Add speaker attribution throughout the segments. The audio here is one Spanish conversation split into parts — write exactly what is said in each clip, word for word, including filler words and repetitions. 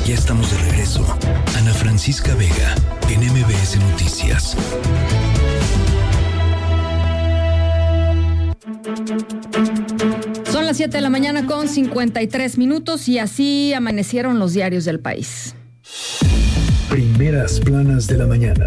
Speaker 1: Ya estamos de regreso. Ana Francisca Vega, en M B S Noticias.
Speaker 2: Son las siete de la mañana con cincuenta y tres minutos y así amanecieron los diarios del país.
Speaker 1: Primeras planas de la mañana.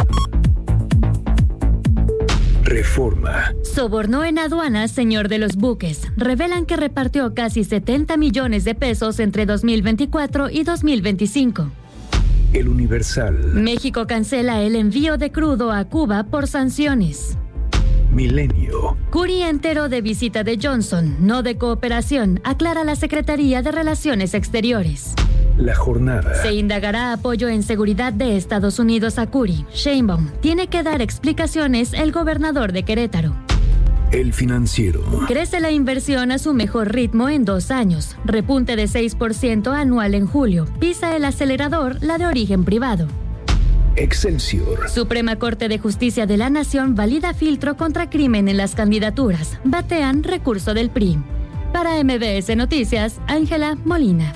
Speaker 1: Reforma.
Speaker 3: Sobornó en aduanas, señor de los buques. Revelan que repartió casi setenta millones de pesos entre dos mil veinticuatro y dos mil veinticinco.
Speaker 1: El Universal.
Speaker 3: México cancela el envío de crudo a Cuba por sanciones.
Speaker 1: Milenio.
Speaker 3: Curi enteró de visita de Johnson, no de cooperación, aclara la Secretaría de Relaciones Exteriores.
Speaker 1: La Jornada.
Speaker 3: Se indagará apoyo en seguridad de Estados Unidos a Curi. Sheinbaum tiene que dar explicaciones el gobernador de Querétaro.
Speaker 1: El Financiero.
Speaker 3: Crece la inversión a su mejor ritmo en dos años. Repunte de seis por ciento anual en julio. Pisa el acelerador la de origen privado.
Speaker 1: Excelsior.
Speaker 3: Suprema Corte de Justicia de la Nación valida filtro contra crimen en las candidaturas. Batean recurso del P R I. Para M B S Noticias, Ángela Molina.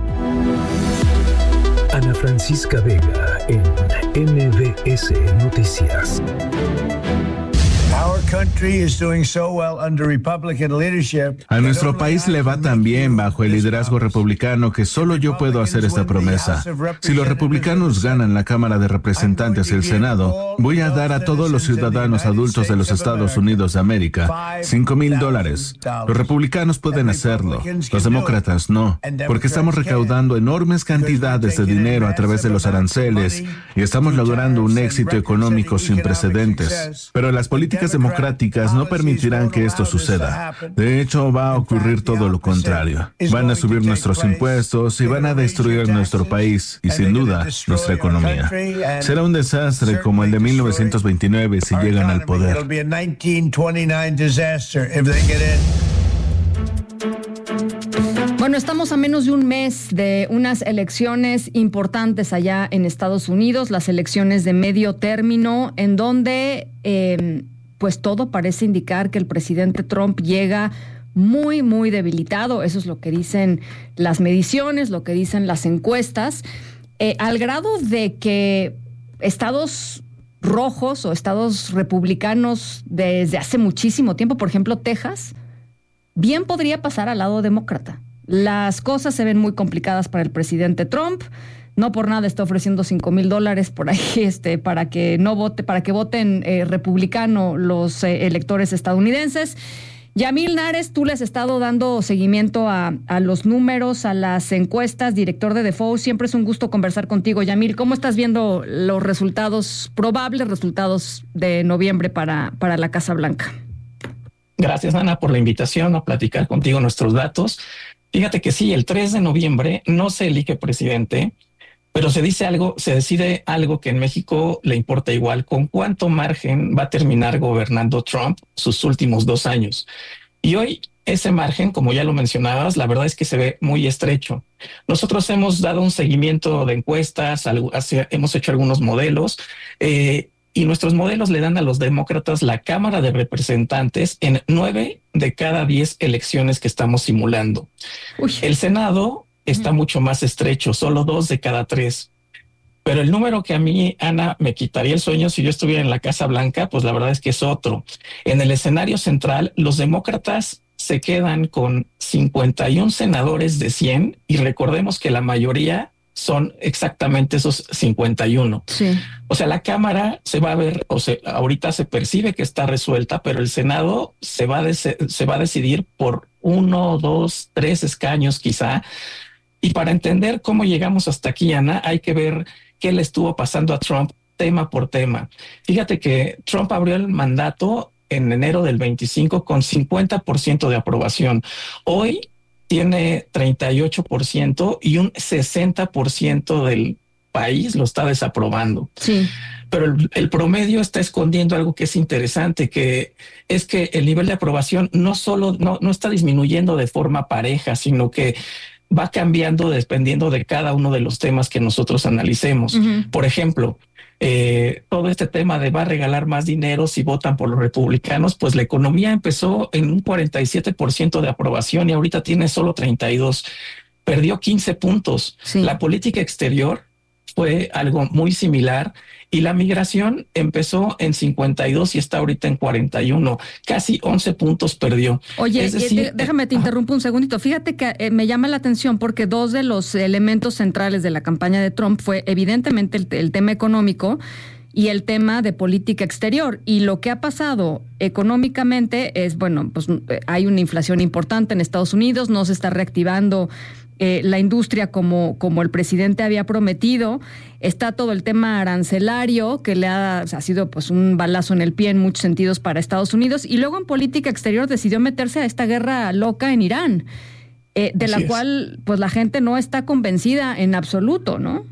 Speaker 1: Ana Francisca Vega en M B S Noticias.
Speaker 4: A nuestro país le va tan bien bajo el liderazgo republicano que solo yo puedo hacer esta promesa. Si los republicanos ganan la Cámara de Representantes y el Senado, voy a dar a todos los ciudadanos adultos de los Estados Unidos de América cinco mil dólares. Los republicanos pueden hacerlo, los demócratas no, porque estamos recaudando enormes cantidades de dinero a través de los aranceles y estamos logrando un éxito económico sin precedentes. Pero las políticas democráticas no permitirán que esto suceda. De hecho, va a ocurrir todo lo contrario. Van a subir nuestros impuestos y van a destruir nuestro país y, sin duda, nuestra economía. Será un desastre como el de mil novecientos veintinueve si llegan al poder.
Speaker 2: Bueno, estamos a menos de un mes de unas elecciones importantes allá en Estados Unidos, las elecciones de medio término, en donde eh, pues todo parece indicar que el presidente Trump llega muy, muy debilitado. Eso es lo que dicen las mediciones, lo que dicen las encuestas, eh, al grado de que estados rojos o estados republicanos desde hace muchísimo tiempo, por ejemplo, Texas, bien podría pasar al lado demócrata. Las cosas se ven muy complicadas para el presidente Trump. No por nada está ofreciendo cinco mil dólares por ahí este, para que no vote, para que voten eh, republicano los eh, electores estadounidenses. Yamil Nares, tú le has estado dando seguimiento a, a los números, a las encuestas, director de Defoe. Siempre es un gusto conversar contigo, Yamil. ¿Cómo estás viendo los resultados, probables resultados de noviembre para, para la Casa Blanca?
Speaker 5: Gracias, Ana, por la invitación a platicar contigo nuestros datos. Fíjate que sí, el tres de noviembre no se elige presidente, pero se dice algo, se decide algo que en México le importa igual: con cuánto margen va a terminar gobernando Trump sus últimos dos años. Y hoy ese margen, como ya lo mencionabas, la verdad es que se ve muy estrecho. Nosotros hemos dado un seguimiento de encuestas, hemos hecho algunos modelos, eh, y nuestros modelos le dan a los demócratas la Cámara de Representantes en nueve de cada diez elecciones que estamos simulando. Uy. El Senado está mucho más estrecho, solo dos de cada tres. Pero el número que a mí, Ana, me quitaría el sueño si yo estuviera en la Casa Blanca, pues la verdad es que es otro. En el escenario central, los demócratas se quedan con cincuenta y un senadores de cien, y recordemos que la mayoría son exactamente esos cincuenta y uno. Sí. O sea, la Cámara se va a ver, o sea, ahorita se percibe que está resuelta, pero el Senado se va a, de- se va a decidir por uno, dos, tres escaños quizá. Y para entender cómo llegamos hasta aquí, Ana, hay que ver qué le estuvo pasando a Trump tema por tema. Fíjate que Trump abrió el mandato en enero del veinticinco con cincuenta por ciento de aprobación. Hoy tiene treinta y ocho por ciento y un sesenta por ciento del país lo está desaprobando. Sí. Pero el, el promedio está escondiendo algo que es interesante, que es que el nivel de aprobación no solo no, no está disminuyendo de forma pareja, sino que va cambiando dependiendo de cada uno de los temas que nosotros analicemos. Uh-huh. Por ejemplo, eh, todo este tema de va a regalar más dinero si votan por los republicanos, pues la economía empezó en un cuarenta y siete por ciento de aprobación y ahorita tiene solo treinta y dos por ciento. perdió quince puntos.
Speaker 2: Sí.
Speaker 5: La política exterior fue algo muy similar y la migración empezó en cincuenta y dos y está ahorita en cuarenta y uno, casi once puntos perdió.
Speaker 2: Oye,
Speaker 5: es decir,
Speaker 2: eh, déjame te interrumpo un segundito. Fíjate que eh, me llama la atención porque dos de los elementos centrales de la campaña de Trump fue evidentemente el, el tema económico y el tema de política exterior. Y lo que ha pasado económicamente es, bueno, pues hay una inflación importante en Estados Unidos, no se está reactivando Eh, la industria como, como el presidente había prometido. Está todo el tema arancelario que le ha, o sea, ha sido pues un balazo en el pie en muchos sentidos para Estados Unidos, y luego en política exterior decidió meterse a esta guerra loca en Irán, eh, de Así la es. cual pues la gente no está convencida en absoluto, ¿no?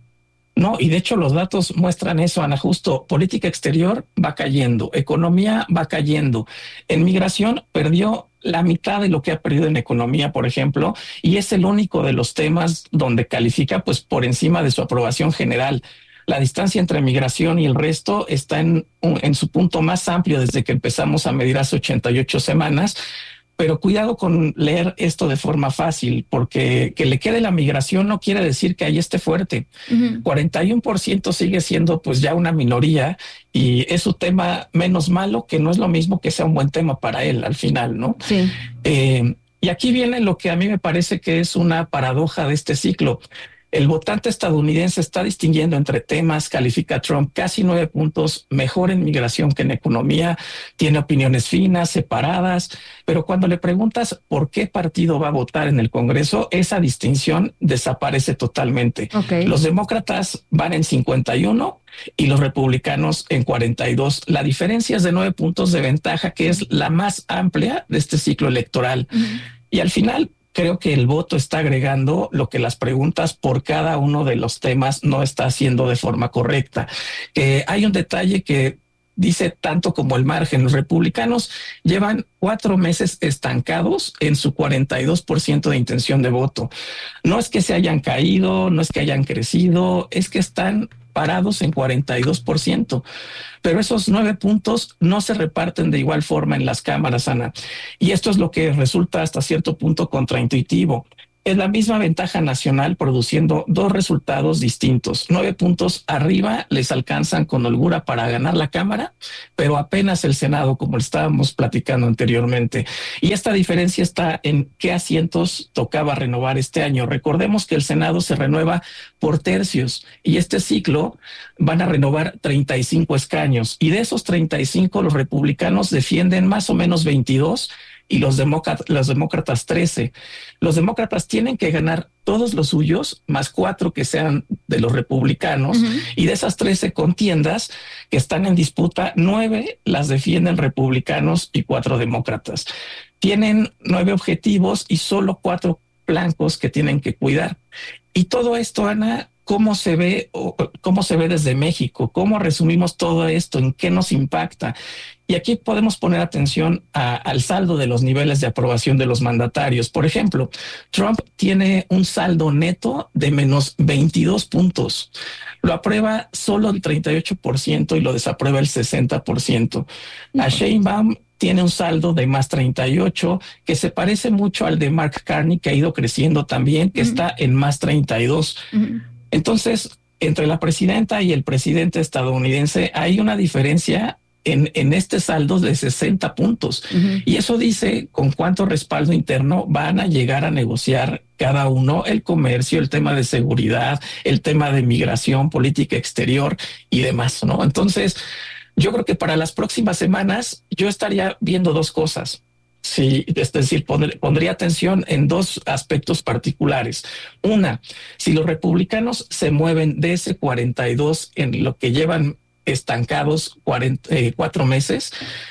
Speaker 5: No, y de hecho los datos muestran eso, Ana. Justo, política exterior va cayendo, economía va cayendo, en migración perdió la mitad de lo que ha perdido en economía, por ejemplo, y es el único de los temas donde califica pues por encima de su aprobación general. La distancia entre migración y el resto está en, en su punto más amplio desde que empezamos a medir hace ochenta y ocho semanas. Pero cuidado con leer esto de forma fácil, porque que le quede la migración no quiere decir que ahí esté fuerte. Uh-huh. cuarenta y uno por ciento sigue siendo pues ya una minoría y es su tema menos malo, que no es lo mismo que sea un buen tema para él al final, ¿no?
Speaker 2: Sí.
Speaker 5: Eh, y aquí viene lo que a mí me parece que es una paradoja de este ciclo. El votante estadounidense está distinguiendo entre temas, califica a Trump casi nueve puntos mejor en migración que en economía, tiene opiniones finas, separadas, pero cuando le preguntas por qué partido va a votar en el Congreso, esa distinción desaparece totalmente.
Speaker 2: Okay.
Speaker 5: Los demócratas van en cincuenta y uno y los republicanos en cuarenta y dos. La diferencia es de nueve puntos de ventaja, que es la más amplia de este ciclo electoral. Uh-huh. Y al final, creo que el voto está agregando lo que las preguntas por cada uno de los temas no está haciendo de forma correcta. Eh, hay un detalle que dice tanto como el margen. Los republicanos llevan cuatro meses estancados en su cuarenta y dos por ciento de intención de voto. No es que se hayan caído, no es que hayan crecido, es que están parados en cuarenta y dos por ciento. Pero esos nueve puntos no se reparten de igual forma en las cámaras, Ana. Y esto es lo que resulta hasta cierto punto contraintuitivo. Es la misma ventaja nacional produciendo dos resultados distintos. Nueve puntos arriba les alcanzan con holgura para ganar la Cámara, pero apenas el Senado, como estábamos platicando anteriormente. Y esta diferencia está en qué asientos tocaba renovar este año. Recordemos que el Senado se renueva por tercios y este ciclo van a renovar treinta y cinco escaños. Y de esos treinta y cinco, los republicanos defienden más o menos veintidós y los demócratas, los demócratas trece. Los demócratas tienen que ganar todos los suyos, más cuatro que sean de los republicanos, uh-huh. y de esas trece contiendas que están en disputa, nueve las defienden republicanos y cuatro demócratas. Tienen nueve objetivos y solo cuatro blancos que tienen que cuidar. Y todo esto, Ana, ¿cómo se ve, cómo se ve desde México? ¿Cómo resumimos todo esto? ¿En qué nos impacta? Y aquí podemos poner atención a, al saldo de los niveles de aprobación de los mandatarios. Por ejemplo, Trump tiene un saldo neto de menos veintidós puntos. Lo aprueba solo el treinta y ocho por ciento y lo desaprueba el sesenta por ciento. A Sheinbaum tiene un saldo de más treinta y ocho, que se parece mucho al de Mark Carney, que ha ido creciendo también, que uh-huh. está en más treinta y dos. Uh-huh. Entonces, entre la presidenta y el presidente estadounidense hay una diferencia En, en este saldo de sesenta puntos. Uh-huh. Y eso dice con cuánto respaldo interno van a llegar a negociar cada uno el comercio, el tema de seguridad, el tema de migración, política exterior y demás, ¿no? Entonces, yo creo que para las próximas semanas yo estaría viendo dos cosas. Sí, es decir, pondré, pondría atención en dos aspectos particulares. Una, si los republicanos se mueven de ese cuarenta y dos en lo que llevan estancados cuarenta, eh, cuatro meses,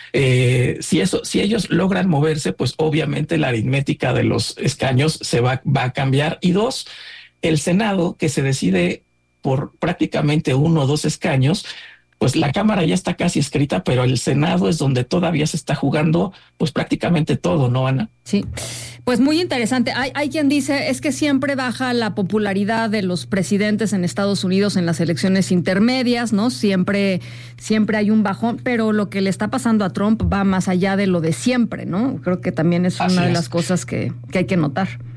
Speaker 5: eh, si eso, si ellos logran moverse, pues obviamente la aritmética de los escaños se va, va a cambiar. Y dos, el Senado, que se decide por prácticamente uno o dos escaños, pues la Cámara ya está casi escrita, pero el Senado es donde todavía se está jugando pues prácticamente todo, ¿no, Ana?
Speaker 2: Sí, pues muy interesante. Hay, hay quien dice, es que siempre baja la popularidad de los presidentes en Estados Unidos en las elecciones intermedias, ¿no? Siempre, siempre hay un bajón, pero lo que le está pasando a Trump va más allá de lo de siempre, ¿no? Creo que también es una Así de es. las cosas que, que hay que notar.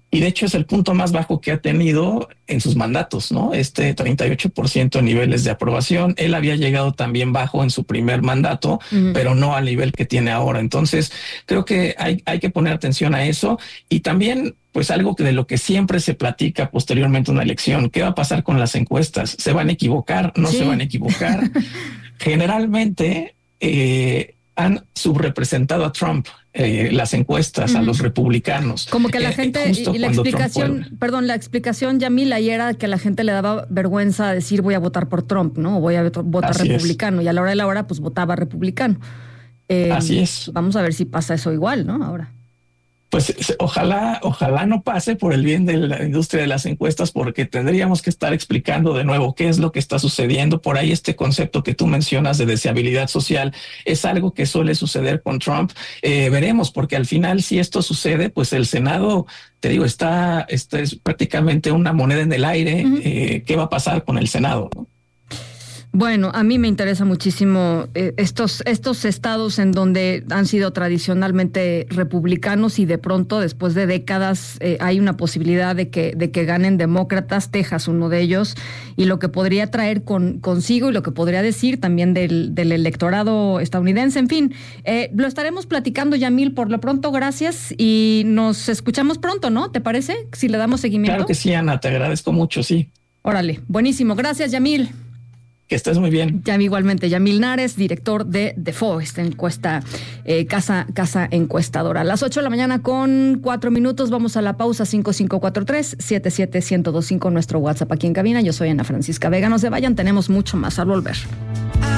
Speaker 5: y de hecho es el punto más bajo que ha tenido en sus mandatos, ¿no? Este treinta y ocho por ciento de niveles de aprobación. Él había llegado también bajo en su primer mandato, uh-huh. pero no al nivel que tiene ahora. Entonces, creo que hay, hay que poner atención a eso. Y también, pues algo de lo que siempre se platica posteriormente a una elección, ¿qué va a pasar con las encuestas? ¿Se van a equivocar? ¿No sí. se van a equivocar? Generalmente, eh, han subrepresentado a Trump eh, las encuestas, uh-huh. a los republicanos.
Speaker 2: Como que la eh, gente, y la explicación, fue... perdón, la explicación, Yamil, ahí era que a la gente le daba vergüenza decir voy a votar por Trump, ¿no? O voy a votar Así republicano. Es. Y a la hora de la hora, pues votaba republicano. Eh,
Speaker 5: Así es.
Speaker 2: Vamos a ver si pasa eso igual, ¿no? Ahora.
Speaker 5: Pues ojalá, ojalá no pase por el bien de la industria de las encuestas, porque tendríamos que estar explicando de nuevo qué es lo que está sucediendo. Por ahí este concepto que tú mencionas de deseabilidad social es algo que suele suceder con Trump. Eh, veremos, porque al final si esto sucede, pues el Senado, te digo, está, está es prácticamente una moneda en el aire. Uh-huh. Eh, ¿qué va a pasar con el Senado, ¿no?
Speaker 2: Bueno, a mí me interesa muchísimo eh, estos estos estados en donde han sido tradicionalmente republicanos y de pronto, después de décadas, eh, hay una posibilidad de que de que ganen demócratas. Texas, uno de ellos, y lo que podría traer con, consigo y lo que podría decir también del, del electorado estadounidense. En fin, eh, lo estaremos platicando, Yamil. Por lo pronto, gracias y nos escuchamos pronto, ¿no? ¿Te parece? Si le damos seguimiento.
Speaker 5: Claro que sí, Ana, te agradezco mucho, sí.
Speaker 2: Órale, buenísimo. Gracias, Yamil.
Speaker 5: Que estés muy bien.
Speaker 2: Ya igualmente, Yamil Nares, director de Defo, esta encuesta, eh, casa, casa encuestadora. A las ocho de la mañana con cuatro minutos, vamos a la pausa. Cinco cinco cuatro tres, siete siete, uno cero dos cinco, nuestro WhatsApp aquí en cabina. Yo soy Ana Francisca Vega. No se vayan, tenemos mucho más al volver.